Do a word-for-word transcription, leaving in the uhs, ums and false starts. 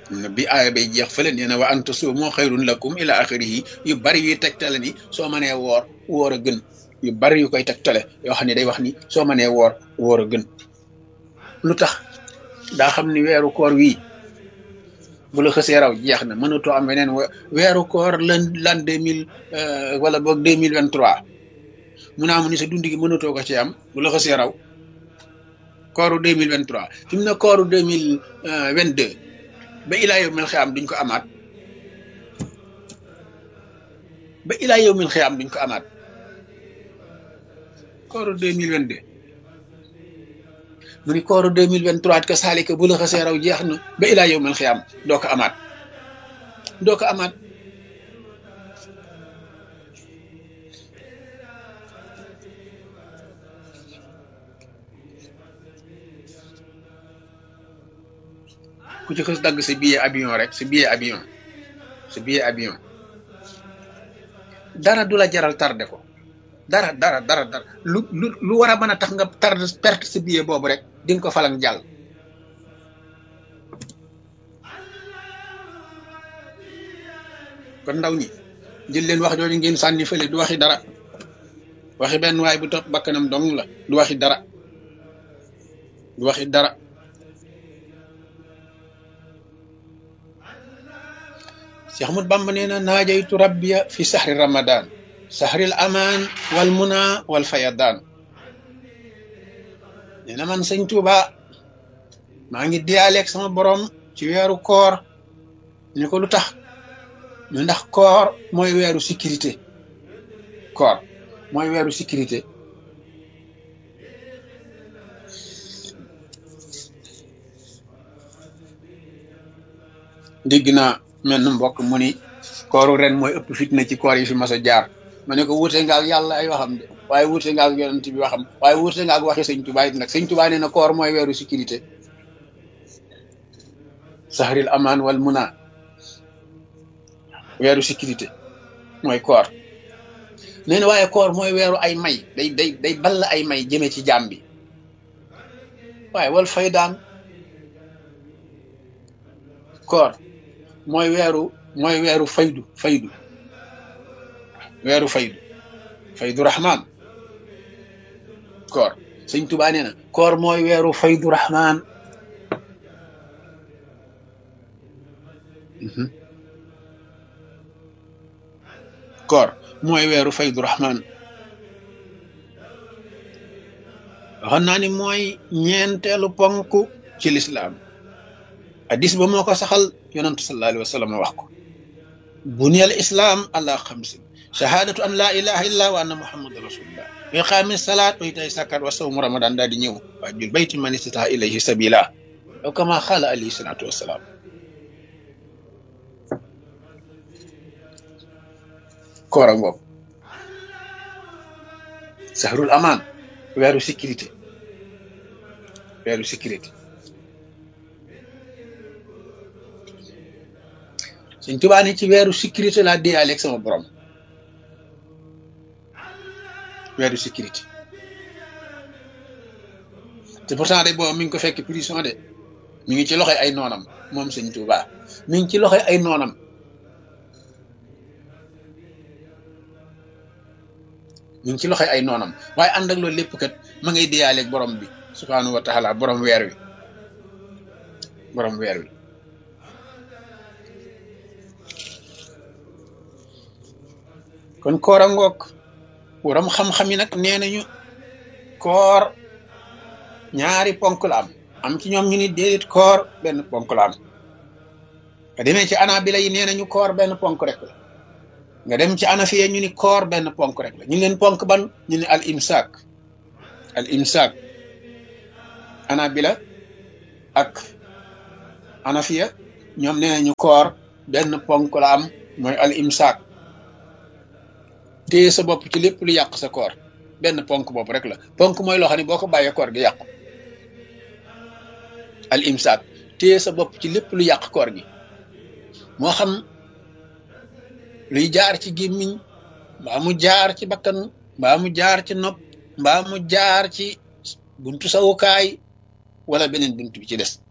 bi aaya bay jeex fële nee na wa an tasuumu xayrun lakum ila axirihi yu bari yuy tegtale ni soo mënee woor woor a gën yu bari yu koy tegtale yoo xam ne day wax ni soo mënee woor woor a gën lu tax daa xam ni weeru koor wii bu la xësee raw jeex na mënatoo am weneen weeru koor lan lan deux mille wala boog deux mille vingt trois mun naa mu ni sa dund gi mënatoo ko ci am bu la xësee raw kooru deux mille vingt trois fi mu ne kooru deux mille vingt deux ba ilaa yow mil xiyaam duñ ko amaat ba ilaa yow mil xiyaam duñ ko amaat kooru deux mille vingt deux mu ni kooru deux mille vingt trois ka saalika bu la xasee raw jeex na ba ilaa yow mil xiyaam doo ko amaat doo ko amaat ku ci xës dagg sa billet avion rek sa billet avion sa billet avion dara du la jaral tardé ko dara dara dara dara lu lu lu war a mën a tax nga tardé perte sa billet boobu rek di nga ko falang jàll kon ndaw ñi jël leen wax jooju ngeen sànni fële du waxi dara waxi benn waay bu topp bakkanam dong la du waxi dara du waxi dara Cheikh Ahmad Bamba nee na naajaytu rabbiya fi sahri ramadan sahril aman wal muna wal fayadan nee na man sëñ Tuuba maa ngi diyaaleeg sama borom ci weeru koor ni ko lu tax ñu ndax koor mooy weeru sécurité koor mooy weeru sécurité dégg naa mel na mbokk mu ni kooru ren mooy ëpp fitna ci koor yi fi mas a jaar ma ne ko wuute nga ak yàlla ay waxam de waaye wuute nga ak yonent bi waxam waaye wuute nga ak waxi sëñ Tuubaa it nag sëñ Tuubaa nee na koor mooy weeru sécurité sahril aman wal muna weeru sécurité mooy koor nee na waaye koor mooy weeru ay may day day day ball ay may jëme ci jaam bi waaye wal faydaan koor mooy weeru mooy weeru faydu faydu weeru faydu faydu rahman koor sëñ Tuubaa nee na koor mooy weeru faydu rahman koor mooy weeru faydu rahman waxoon naa ni mooy ñeenteelu ponk ci lislaam hadis ba moo ko saxal yonantu sallallahu alayhi wa sallam wax ko buniyal islam ala xamsin shahadatu an la ilaha illa wa anna muhammadan rasulullah wa iqaami salaat wa itaay zakat wa sawmu ramadan daal di ñëw wa jul bayti man istata'a ilayhi sabila aw kama xaala alayhi salatu wasalaam koor a ngoog sahrul aman weeru sécurité weeru sécurité Sëñ Tuubaa ni ci weeru sécurité laa déyaale ak sama borom weeru sécurité te pourtant de boobu mi ngi ko fekk prison de mi ngi ci loxoy ay noonam moom Sëñ Tuubaa mi ngi ci loxoy ay noonam mi ngi ci loxoy ay noonam waaye ànd ak loolu lépp kat ma ngay déyaale ak borom bi subhaanahu wa taala borom weer wi borom weer wi kon koor a ngoog waram xam-xam yi nag nee nañu koor ñaari ponk la am am ci ñoom ñu ni déedéet koor benn ponk la am nga demee ci anabila yi nee nañu koor benn ponk rek la nga dem ci anafiya ñu ni koor benn ponk rek la ñu leen ponk ban ñu ni al imsaak al imsaak anabila ak anafiya ñoom nee nañu koor benn ponk la am mooy al imsaak téye sa bopp ci lépp lu yàq sa koor benn ponk bopp rek la ponk mooy loo xam ne boo ko bàyyee koor gi yàqu al imsaak téye sa bopp ci lépp lu yàq koor gi moo xam luy jaar ci gémmiñ mbaa mu jaar ci bakkan mbaa mu jaar ci nopp mbaa mu jaar ci buntu sawukaay wala beneen buntu bi ci des